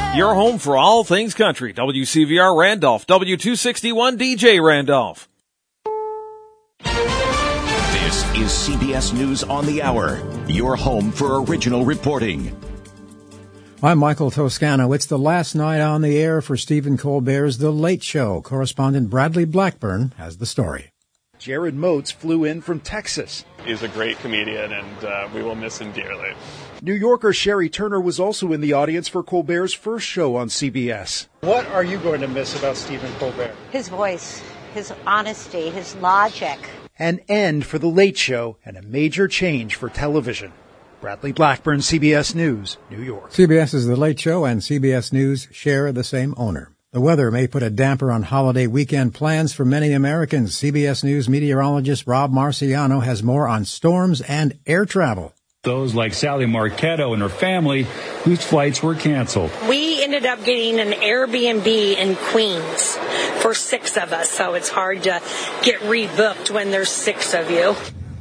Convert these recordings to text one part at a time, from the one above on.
Your home for all things country. WCVR Randolph, W261 DJ Randolph. This is CBS News on the Hour, your home for original reporting. I'm Michael Toscano. It's the last night on the air for Stephen Colbert's The Late Show. Correspondent Bradley Blackburn has the story. Jared Moats flew in from Texas. He's a great comedian, and we will miss him dearly. New Yorker Sherry Turner was also in the audience for Colbert's first show on CBS. What are you going to miss about Stephen Colbert? His voice, his honesty, his logic. An end for The Late Show and a major change for television. Bradley Blackburn, CBS News, New York. CBS's The Late Show and CBS News share the same owner. The weather may put a damper on holiday weekend plans for many Americans. CBS News meteorologist Rob Marciano has more on storms and air travel. Those like Sally Marchetto and her family, whose flights were canceled. We ended up getting an Airbnb in Queens for 6 of us, so it's hard to get rebooked when there's 6 of you.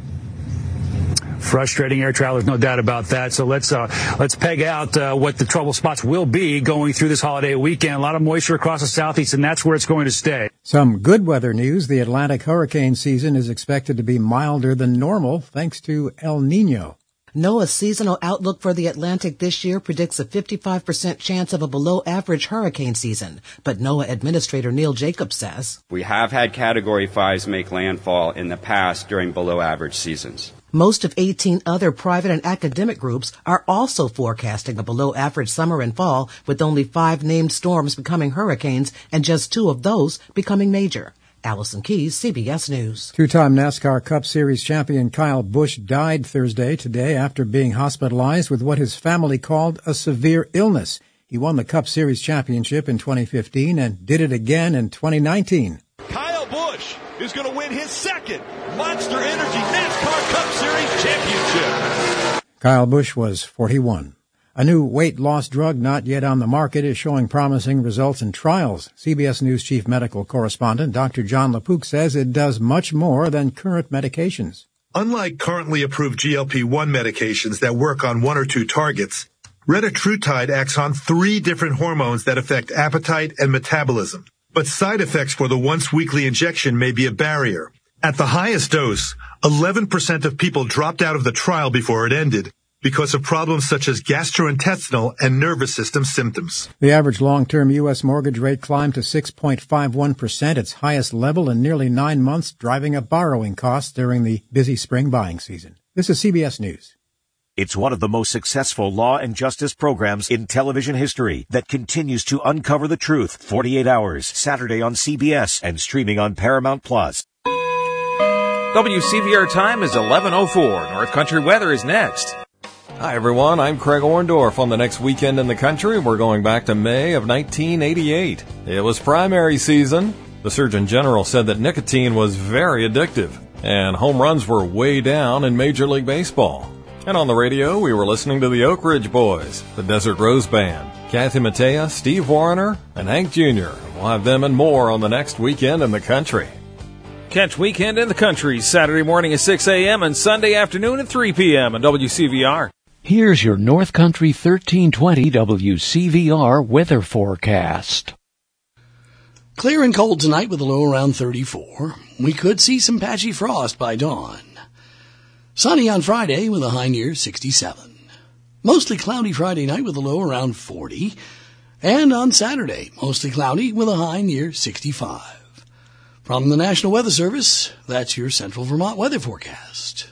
Frustrating air travelers, no doubt about that. So let's peg out what the trouble spots will be going through this holiday weekend. A lot of moisture across the southeast, and that's where it's going to stay. Some good weather news. The Atlantic hurricane season is expected to be milder than normal thanks to El Nino. NOAA's seasonal outlook for the Atlantic this year predicts a 55% chance of a below-average hurricane season. But NOAA Administrator Neil Jacobs says, we have had Category 5s make landfall in the past during below-average seasons. Most of 18 other private and academic groups are also forecasting a below-average summer and fall, with only 5 named storms becoming hurricanes and just 2 of those becoming major. Allison Keyes, CBS News. Two-time NASCAR Cup Series champion Kyle Busch died Thursday today after being hospitalized with what his family called a severe illness. He won the Cup Series championship in 2015 and did it again in 2019. Kyle Busch is going to win his second Monster Energy NASCAR Cup Series championship. Kyle Busch was 41. A new weight loss drug not yet on the market is showing promising results in trials. CBS News chief medical correspondent Dr. John LaPook says it does much more than current medications. Unlike currently approved GLP-1 medications that work on 1 or 2 targets, retatrutide acts on 3 different hormones that affect appetite and metabolism. But side effects for the once-weekly injection may be a barrier. At the highest dose, 11% of people dropped out of the trial before it ended, because of problems such as gastrointestinal and nervous system symptoms. The average long-term U.S. mortgage rate climbed to 6.51%, its highest level in nearly 9 months, driving up borrowing costs during the busy spring buying season. This is CBS News. It's one of the most successful law and justice programs in television history that continues to uncover the truth. 48 Hours, Saturday on CBS and streaming on Paramount+. WCVR time is 11:04. North Country weather is next. Hi, everyone. I'm Craig Orndorff. On the next weekend in the country, we're going back to May of 1988. It was primary season. The Surgeon General said that nicotine was very addictive, and home runs were way down in Major League Baseball. And on the radio, we were listening to the Oak Ridge Boys, the Desert Rose Band, Kathy Mattea, Steve Wariner, and Hank Jr. We'll have them and more on the next weekend in the country. Catch Weekend in the Country Saturday morning at 6 a.m. and Sunday afternoon at 3 p.m. on WCVR. Here's your North Country 1320 WCVR weather forecast. Clear and cold tonight with a low around 34. We could see some patchy frost by dawn. Sunny on Friday with a high near 67. Mostly cloudy Friday night with a low around 40. And on Saturday, mostly cloudy with a high near 65. From the National Weather Service, that's your Central Vermont weather forecast.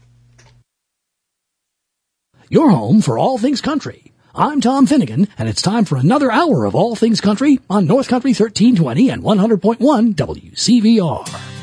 Your home for all things country. I'm Tom Finnegan, and it's time for another hour of all things country on North Country 1320 and 100.1 WCVR.